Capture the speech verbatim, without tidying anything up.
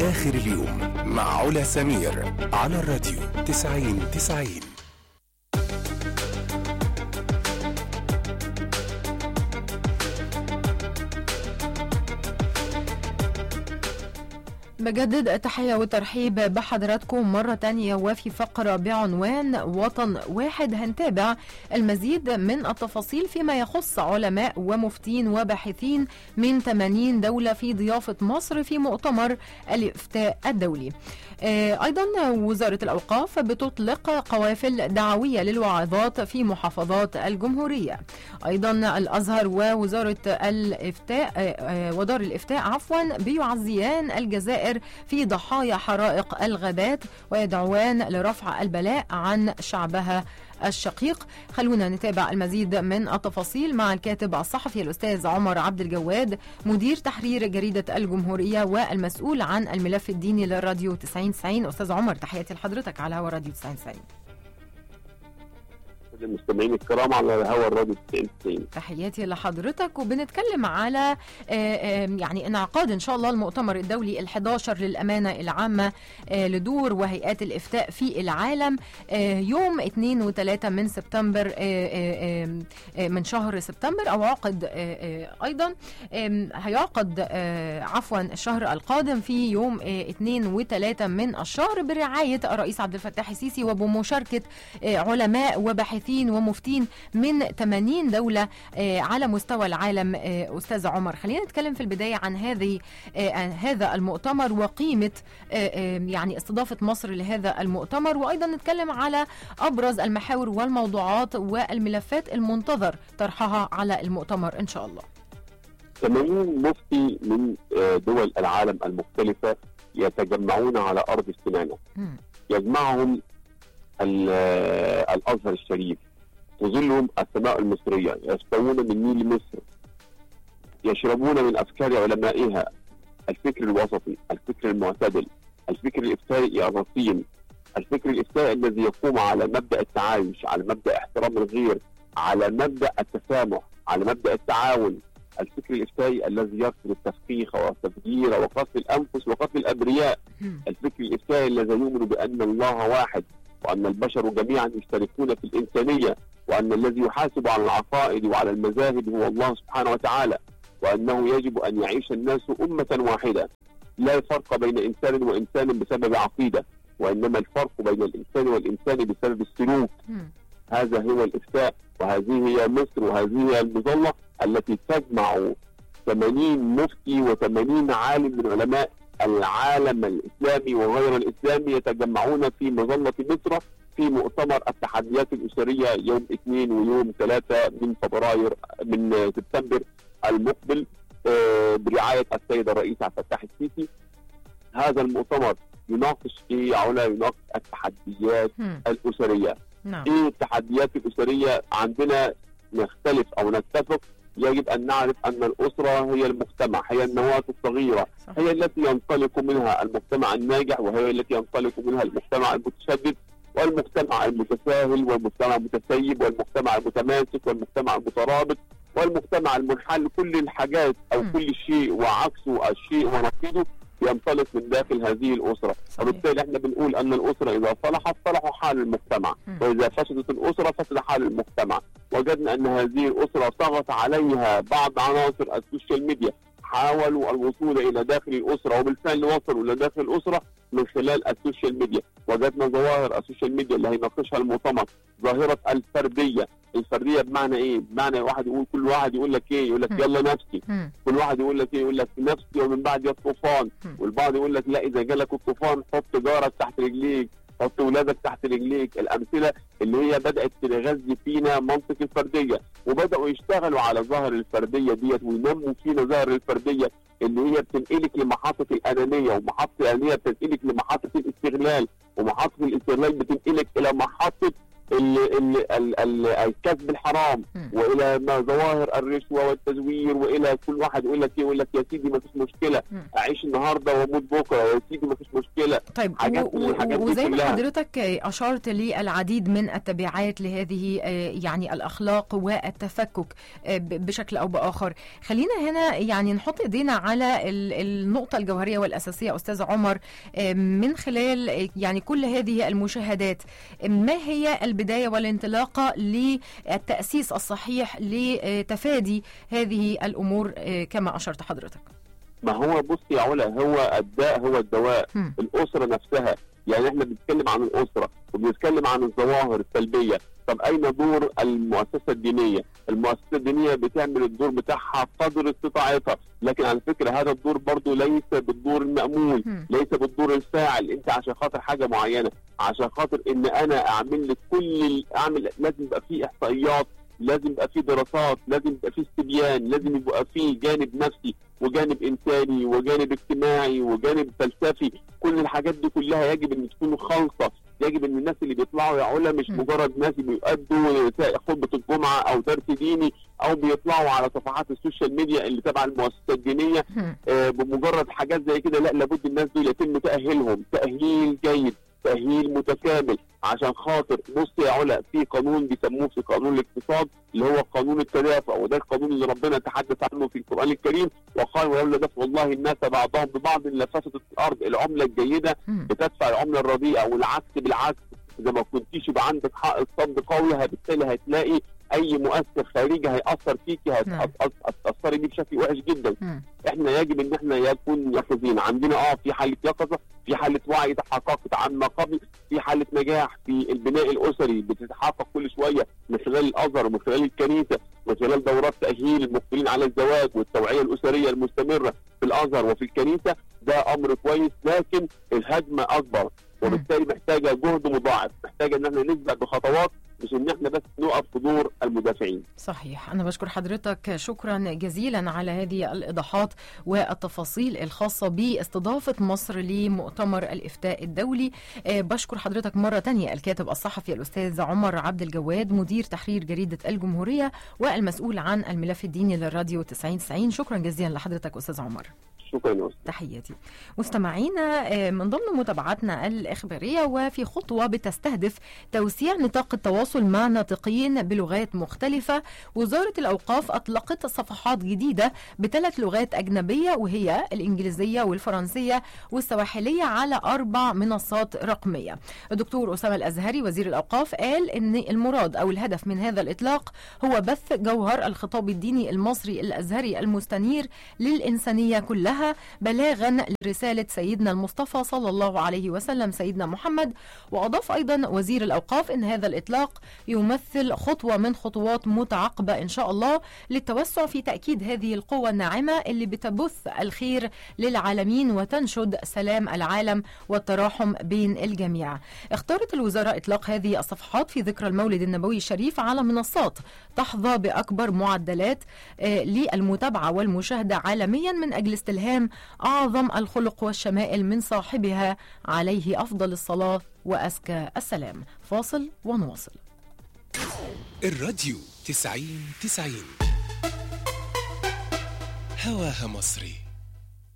آخر اليوم مع علا سمير على الراديو تسعين تسعين. بجدد التحية والترحيب بحضراتكم مرة تانية وفي فقرة بعنوان وطن واحد هنتابع المزيد من التفاصيل فيما يخص علماء ومفتين وباحثين من ثمانين دولة في ضيافة مصر في مؤتمر الإفتاء الدولي. أيضا وزارة الأوقاف بتطلق قوافل دعوية للوعظات في محافظات الجمهورية. أيضا الأزهر ووزارة الإفتاء ودار الإفتاء عفوا بيعزيان الجزائر في ضحايا حرائق الغابات ويدعوان لرفع البلاء عن شعبها الشقيق. خلونا نتابع المزيد من التفاصيل مع الكاتب الصحفي الأستاذ عمر عبد الجواد مدير تحرير جريدة الجمهورية والمسؤول عن الملف الديني للراديو تسعين تسعين. أستاذ عمر تحياتي لحضرتك على هوا راديو تسعين تسعين. المستمعين الكرام على هوا الراديو تسعين تسعين، تحياتي لحضرتك. وبنتكلم على يعني انعقاد ان شاء الله المؤتمر الدولي الحداشر للأمانة العامة لدور وهيئات الإفتاء في العالم يوم اثنين وثلاثة من سبتمبر من شهر سبتمبر، او عقد ايضا هيعقد عفوا الشهر القادم في يوم اثنين وثلاثة من الشهر برعاية الرئيس عبد الفتاح السيسي وبمشاركة علماء وباحثين ومفتين من ثمانين دولة على مستوى العالم. أستاذ عمر خلينا نتكلم في البداية عن هذه هذا المؤتمر وقيمة يعني استضافة مصر لهذا المؤتمر، وأيضا نتكلم على أبرز المحاور والموضوعات والملفات المنتظر طرحها على المؤتمر إن شاء الله. ثمانين مفتي من دول العالم المختلفة يتجمعون على أرض السنانة، يجمعهم الأزهر الشريف، تظلهم السماء المصرية، يستوون من نيل مصر، يشربون من أفكار علمائها، الفكر الوسطي، الفكر المعتدل، الفكر الإفتائي الرصين، الفكر الإفتائي الذي يقوم على مبدأ التعايش، على مبدأ احترام الغير، على مبدأ التسامح، على مبدأ التعاون، الفكر الإفتائي الذي يرفض التفخيخ والتفجير وقتل الأنفس وقتل الأبرياء، الفكر الإفتائي الذي يؤمن بأن الله واحد وأن البشر جميعا يشتركون في الإنسانية، وأن الذي يحاسب على العقائد وعلى المذاهب هو الله سبحانه وتعالى، وأنه يجب أن يعيش الناس أمة واحدة، لا فرق بين إنسان وإنسان بسبب عقيدة، وإنما الفرق بين الإنسان والإنسان بسبب السلوك. هذا هو الإفتاء، وهذه هي مصر، وهذه هي المظلة التي تجمع ثمانين مفتي وثمانين عالم من علماء العالم الإسلامي وغير الإسلامي يتجمعون في مظلة مصر في مؤتمر التحديات الأسرية يوم اثنين ويوم ثلاثة من فبراير من سبتمبر المقبل برعاية السيد الرئيس عبد الفتاح السيسي. هذا المؤتمر يناقش ايه علا؟ يناقش التحديات م. الأسرية. نعم. ايه التحديات الأسرية عندنا؟ نختلف أو نتفق، يجب أن نعرف أن الأسرة هي المجتمع، هي النواة الصغيرة، صح. هي التي ينطلق منها المجتمع الناجح، وهي التي ينطلق منها المجتمع المتشدد والمجتمع المتساهل والمجتمع المتسيب والمجتمع المتماسك والمجتمع المترابط والمجتمع المنحل. كل الحاجات أو م. كل شيء وعكسه الشيء ونقيضه ينطلق من داخل هذه الأسرة. وبالتالي احنا بنقول أن الأسرة إذا صلحت صلح حال المجتمع، وإذا فسدت الأسرة فسد حال المجتمع. وجدنا أن هذه الأسرة طغت عليها بعض عناصر السوشيال ميديا، حاولوا الوصول إلى داخل الأسرة، وبالفعل وصلوا إلى داخل الأسرة من خلال السوشيال ميديا. وجدنا ظواهر السوشيال ميديا اللي هيناقشها المؤتمر، ظاهرة الفردية. الفردية بمعنى إيه؟ بمعنى واحد يقول كل واحد يقول لك إيه؟ يقول لك يلا نفسي. كل واحد يقول لك إيه؟ يقول لك نفسي ومن بعد الطوفان. والبعض يقول لك لا، إذا جالك الطوفان حط جارك تحت رجليك، حط ولادك تحت رجليك. الأمثلة اللي هي بدأت تغذي فينا منطق الفردية، وبدأوا يشتغلوا على ظاهر الفردية ديت وينموا فينا ظاهر الفردية اللي هي بتنقلك لمحطة الأنانية، ومحطة الأنانية بتنقلك لمحطة الاستغلال، ومحطة الاستغلال بتنقلك إلى محطة الكسب الحرام والى ما ظواهر الرشوه والتزوير، والى كل واحد يقول لك ايه، يقول لك يا سيدي ما فيش مشكله اعيش النهارده واموت بكره، يا سيدي ما فيش مشكله. طيب وزي ما حضرتك اشرت للعديد من التبعات لهذه يعني الاخلاق والتفكك بشكل او باخر، خلينا هنا يعني نحط ايدينا على النقطه الجوهريه والاساسيه استاذ عمر من خلال يعني كل هذه المشاهدات. ما هي البدايه والانطلاقه للتاسيس الصحيح لتفادي هذه الامور كما اشرت حضرتك؟ ما هو بص يا علا، هو الداء هو الدواء. م. الاسره نفسها، يعني احنا بنتكلم عن الاسره وبنتكلم عن الظواهر السلبيه. طب اين دور المؤسسه الدينيه؟ المؤسسه الدينيه بتعمل الدور بتاعها قدر استطاعتها، لكن على فكره هذا الدور برضو ليس بالدور المأمول، م. ليس بالدور الفاعل. انت عشان خاطر حاجه معينه، عشان خاطر ان انا اعمل لك كل اعمل، لازم يبقى في احصائيات، لازم يبقى في دراسات، لازم يبقى في استبيان، لازم يبقى في جانب نفسي وجانب انساني وجانب اجتماعي وجانب فلسفي. كل الحاجات دي كلها يجب ان تكون خالصه. يجب ان الناس اللي بيطلعوا يا علا مش مجرد ناس بيؤدوا خطبه الجمعه او درس ديني او بيطلعوا على صفحات السوشيال ميديا اللي تبع المؤسسه الدينيه آه بمجرد حاجات زي كده. لا، لابد الناس دول يتم تاهيلهم تاهيل جيد، تأهيل متكامل، عشان خاطر بص يا علا في قانون بيسموه في قانون الاقتصاد اللي هو قانون التدافع، وده القانون اللي ربنا تحدث عنه في القرآن الكريم وقال ولولا دفع الله الناس بعضهم ببعض لفسدت الارض. العمله الجيده بتدفع العمله الرديئه، والعكس بالعكس. اذا ما كنتيش يبقى عندك حق صد قوي، بالتالي هتلاقي اي مؤثر خارجي هيأثر فيكي، هتأثري بيه بشكل وحش جدا. م. احنا يجب ان احنا يكون يقظين، عندنا اه في حاله يقظه، في حاله وعي تحققت عما قبل، في حاله نجاح في البناء الاسري بتتحقق كل شويه من خلال الازهر ومن خلال الكنيسه، من خلال دورات تاهيل المقبلين على الزواج والتوعيه الاسريه المستمره في الازهر وفي الكنيسه. ده امر كويس، لكن الهجمه اكبر وبالتالي محتاجه جهد مضاعف، محتاجه ان احنا نسبق بخطوات مش ان احنا بس نقف في دور المدافعين. صحيح. انا بشكر حضرتك شكرا جزيلا على هذه الايضاحات والتفاصيل الخاصه باستضافه مصر لمؤتمر الافتاء الدولي. أه بشكر حضرتك مره ثانيه الكاتب الصحفي الاستاذ عمر عبد الجواد، مدير تحرير جريده الجمهوريه والمسؤول عن الملف الديني للراديو تسعين تسعين. شكرا جزيلا لحضرتك استاذ عمر. شكرا. تحياتي. مستمعينا، من ضمن متابعتنا الإخبارية وفي خطوة بتستهدف توسيع نطاق التواصل مع ناطقين بلغات مختلفة، وزارة الأوقاف أطلقت صفحات جديدة بثلاث لغات أجنبية وهي الإنجليزية والفرنسية والسواحلية على أربع منصات رقمية. الدكتور أسامة الأزهري وزير الأوقاف قال إن المراد أو الهدف من هذا الإطلاق هو بث جوهر الخطاب الديني المصري الأزهري المستنير للإنسانية كلها بلاغا لرسالة سيدنا المصطفى صلى الله عليه وسلم سيدنا محمد. وأضاف أيضا وزير الأوقاف أن هذا الإطلاق يمثل خطوة من خطوات متعاقبة إن شاء الله للتوسع في تأكيد هذه القوة الناعمة اللي بتبث الخير للعالمين وتنشد سلام العالم والتراحم بين الجميع. اختارت الوزارة إطلاق هذه الصفحات في ذكرى المولد النبوي الشريف على منصات تحظى بأكبر معدلات للمتابعة والمشاهدة عالميا من أجل استلهام أعظم الخلق والشمائل من صاحبها عليه أفضل الصلاة وأزكى السلام. فاصل ونواصل. الراديو تسعين تسعين هواها مصري.